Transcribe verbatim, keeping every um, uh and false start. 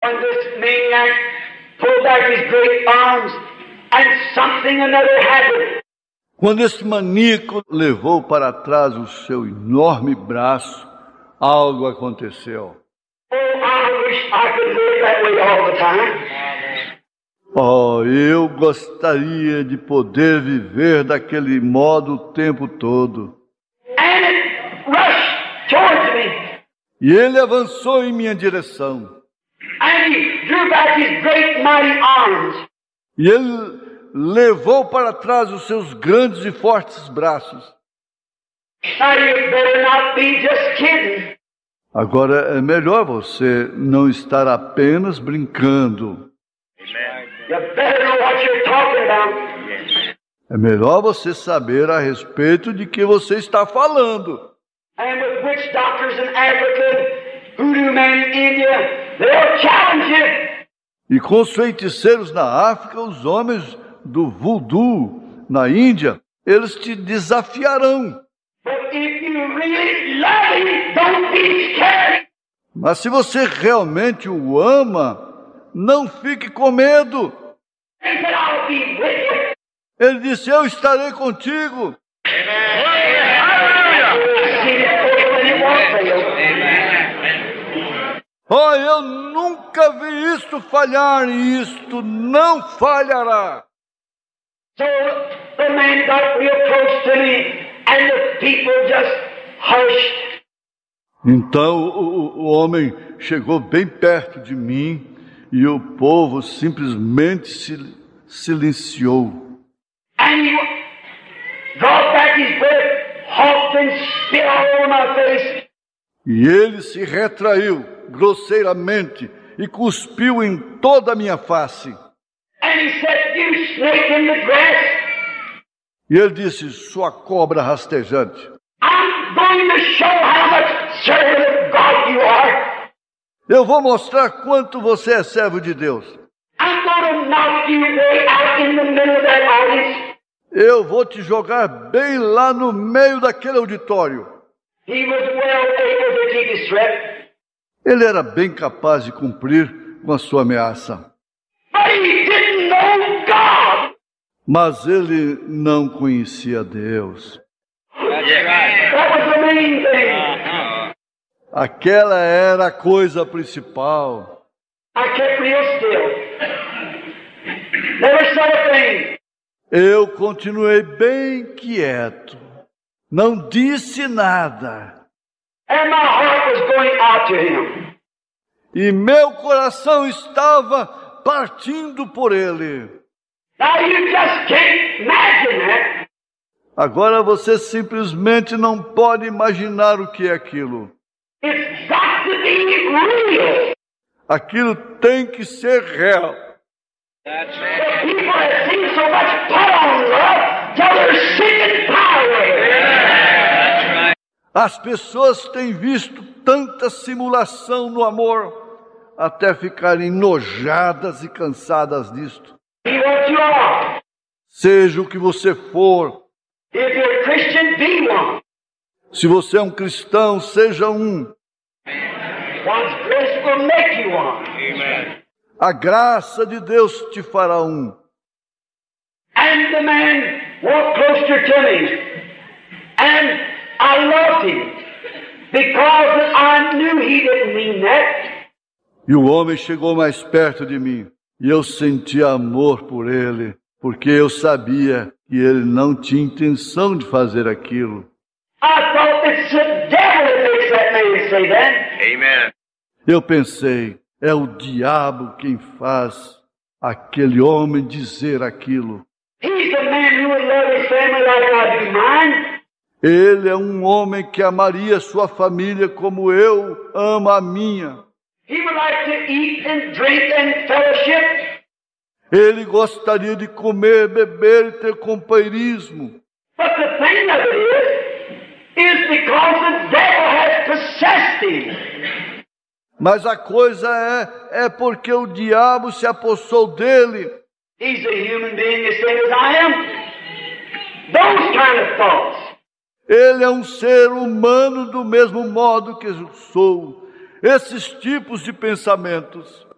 And this maniac pulled back his great arms, and something another happened. Quando esse maníaco levou para trás o seu enorme braço, algo aconteceu. Oh, I wish I could live that way all the time. Oh, eu gostaria de poder viver daquele modo o tempo todo. And it rushed towards me. E ele avançou em minha direção. And he drew back his great mighty arms. E ele levou para trás os seus grandes e fortes braços. Now you better not be just kidding. Agora é melhor você não estar apenas brincando. You better know what you're talking about. É melhor você saber a respeito de que você está falando. And with witch doctors in Africa, hoodoo men in India, they'll challenge you. E com os feiticeiros na África, os homens do voodoo na Índia, eles te desafiarão. But if you really love him, don't be scared. Mas se você realmente o ama, não fique com medo. He said, I'll be with you. Ele disse, eu estarei contigo. Oh, eu nunca vi isto falhar e isto não falhará. So the man got real close to me and the people just hushed. Então o, o homem chegou bem perto de mim e o povo simplesmente se silenciou. And he brought back his breath, hawked and spit all over my face. E ele se retraiu grosseiramente e cuspiu em toda a minha face. And he said, you snake in the grass, E ele disse, sua cobra rastejante, I'm going to show how much servant of God you are. eu vou mostrar quanto você é servo de Deus. I'm going to knock you way out in the middle of that audience. Eu vou te jogar bem lá no meio daquele auditório. He was well able to keep his threat. Ele era bem capaz de cumprir com a sua ameaça. But he didn't know God. Mas ele não conhecia Deus. That was the main thing. Aquela era a coisa principal. I kept real still. Never said a thing. Eu continuei bem quieto. Não disse nada. And my heart was going out to him. E meu coração estava partindo por ele. Now you just can't imagine that. Agora você simplesmente não pode imaginar o que é aquilo. It's got to be real. Aquilo tem que ser real. The people have seen so much put on love till they're sick and tired. As pessoas têm visto tanta simulação no amor, até ficarem enojadas e cansadas disto. Be what you are. Seja o que você for, If you're a Christian, be one. se você é um cristão, seja um. God's grace will make you one. Amen. A graça de Deus te fará um. And the man walked closer to me. And I loved him. Because I knew he didn't mean that. E o homem chegou mais perto de mim. E eu senti amor por ele. Porque eu sabia que ele não tinha intenção de fazer aquilo. I thought it's the devil that makes that man say that. Amen. Eu pensei, é o diabo quem faz aquele homem dizer aquilo. He's the man who would love his family like I do mine. Ele é um homem que amaria sua família como eu amo a minha. He would like to eat and drink and fellowship. Ele gostaria de comer, beber e ter companheirismo. But the thing of it is, is because the devil has possessed him. Mas a coisa é, é porque o diabo se apossou dele. He's a human being the same as I am. Those kind of thoughts. Ele é um ser humano do mesmo modo que eu sou. Esses tipos de pensamentos.